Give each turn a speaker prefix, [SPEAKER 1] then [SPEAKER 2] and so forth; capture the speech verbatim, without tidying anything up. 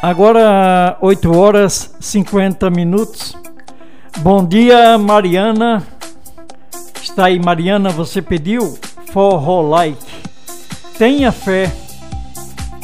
[SPEAKER 1] Agora oito horas e cinquenta minutos. Bom dia, Mariana. Está aí, Mariana, você pediu Forró Like. Tenha fé.